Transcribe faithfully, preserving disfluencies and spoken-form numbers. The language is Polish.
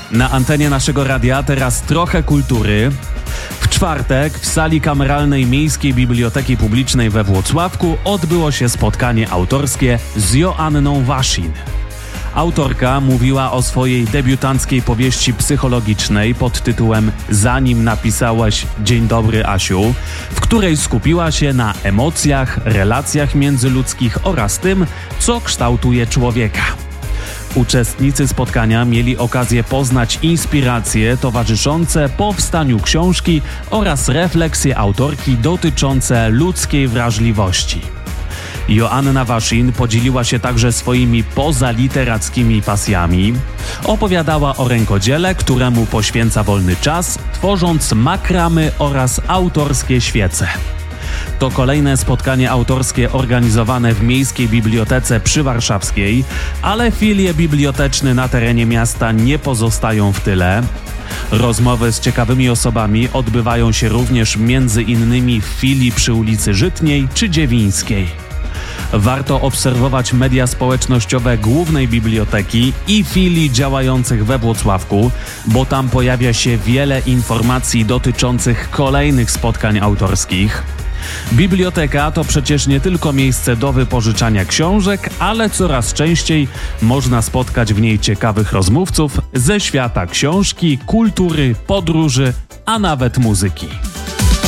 Na antenie naszego radia teraz trochę kultury. W czwartek w sali kameralnej Miejskiej Biblioteki Publicznej we Włocławku odbyło się spotkanie autorskie z Joanną Waszin. Autorka mówiła o swojej debiutanckiej powieści psychologicznej pod tytułem Zanim napisałaś Dzień dobry, Asiu, w której skupiła się na emocjach, relacjach międzyludzkich oraz tym, co kształtuje człowieka. Uczestnicy spotkania mieli okazję poznać inspiracje towarzyszące powstaniu książki oraz refleksje autorki dotyczące ludzkiej wrażliwości. Joanna Waszin podzieliła się także swoimi pozaliterackimi pasjami. Opowiadała o rękodziele, któremu poświęca wolny czas, tworząc makramy oraz autorskie świece. To kolejne spotkanie autorskie organizowane w Miejskiej Bibliotece Przywarszawskiej, ale filie biblioteczne na terenie miasta nie pozostają w tyle. Rozmowy z ciekawymi osobami odbywają się również między innymi w filii przy ulicy Żytniej czy Dziewińskiej. Warto obserwować media społecznościowe Głównej Biblioteki i filii działających we Włocławku, bo tam pojawia się wiele informacji dotyczących kolejnych spotkań autorskich. Biblioteka to przecież nie tylko miejsce do wypożyczania książek, ale coraz częściej można spotkać w niej ciekawych rozmówców ze świata książki, kultury, podróży, a nawet muzyki.